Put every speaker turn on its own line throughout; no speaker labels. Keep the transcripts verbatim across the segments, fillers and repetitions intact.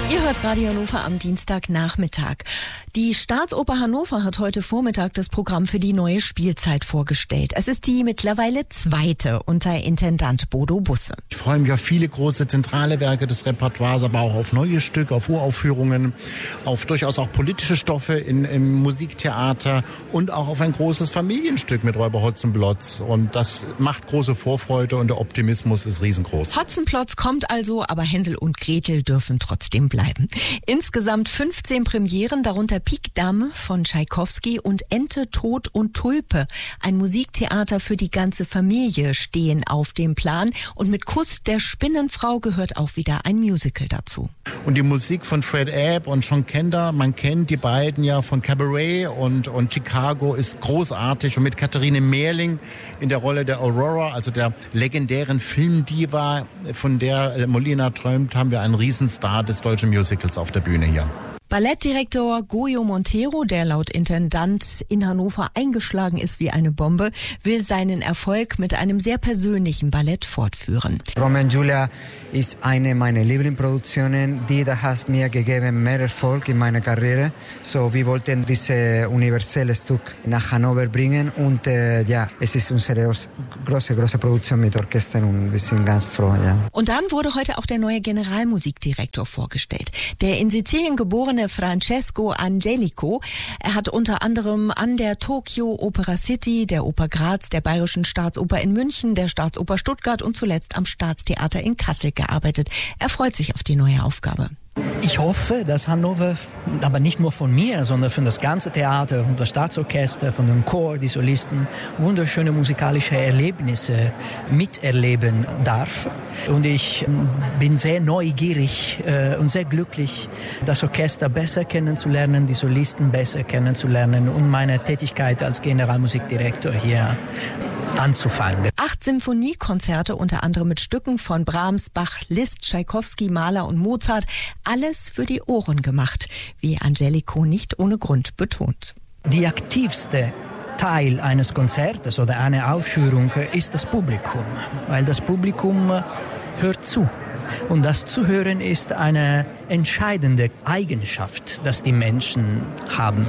Ihr hört Radio Hannover am Dienstagnachmittag. Die Staatsoper Hannover hat heute Vormittag das Programm für die neue Spielzeit vorgestellt. Es ist die mittlerweile zweite unter Intendant Bodo Busse.
Ich freue mich auf viele große zentrale Werke des Repertoires, aber auch auf neue Stücke, auf Uraufführungen, auf durchaus auch politische Stoffe in, im Musiktheater und auch auf ein großes Familienstück mit Räuber Hotzenplotz. Und das macht große Vorfreude und der Optimismus ist riesengroß.
Hotzenplotz kommt also, aber Hänsel und Gretel dürfen trotzdem bleiben. Insgesamt fünfzehn Premieren, darunter Pik Dame von Tschaikowski und Ente, Tod und Tulpe. Ein Musiktheater für die ganze Familie stehen auf dem Plan. Und mit Kuss der Spinnenfrau gehört auch wieder ein Musical dazu.
Und die Musik von Fred Abb und Sean Kender, man kennt die beiden ja von Cabaret und, und Chicago, ist großartig. Und mit Katharine Mehrling in der Rolle der Aurora, also der legendären Filmdiva, von der Molina träumt, haben wir einen Riesenstar des deutschen Musicals auf der Bühne hier.
Ballettdirektor Goyo Montero, der laut Intendant in Hannover eingeschlagen ist wie eine Bombe, will seinen Erfolg mit einem sehr persönlichen Ballett fortführen.
Romeo und Julia ist eine meiner Lieblingsproduktionen, die da hat mir gegeben mehr Erfolg in meiner Karriere. So, wir wollten dieses universelle Stück nach Hannover bringen und äh, ja, es ist unsere große, große Produktion mit Orchester und wir sind ganz froh. Ja.
Und dann wurde heute auch der neue Generalmusikdirektor vorgestellt. Der in Sizilien geborene Francesco Angelico. Er hat unter anderem an der Tokyo Opera City, der Oper Graz, der Bayerischen Staatsoper in München, der Staatsoper Stuttgart und zuletzt am Staatstheater in Kassel gearbeitet. Er freut sich auf die neue Aufgabe.
Ich hoffe, dass Hannover, aber nicht nur von mir, sondern von das ganze Theater, von das Staatsorchester, von dem Chor, die Solisten, wunderschöne musikalische Erlebnisse miterleben darf. Und ich bin sehr neugierig äh, und sehr glücklich, das Orchester besser kennenzulernen, die Solisten besser kennenzulernen und meine Tätigkeit als Generalmusikdirektor hier anzufangen.
Acht Symphoniekonzerte, unter anderem mit Stücken von Brahms, Bach, Liszt, Tschaikowski, Mahler und Mozart. Alles für die Ohren gemacht, wie Angelico nicht ohne Grund betont.
Die aktivste Teil eines Konzertes oder einer Aufführung ist das Publikum, weil das Publikum hört zu. Und das Zuhören ist eine entscheidende Eigenschaft, das die Menschen haben.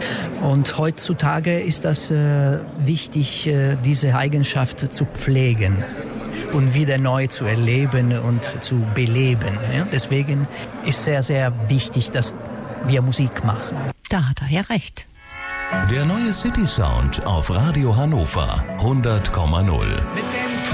Und heutzutage ist das äh, wichtig, äh, diese Eigenschaft zu pflegen und wieder neu zu erleben und zu beleben. Ja? Deswegen ist sehr, sehr wichtig, dass wir Musik machen.
Da hat er ja recht.
Der neue City Sound auf Radio Hannover hundert Komma null.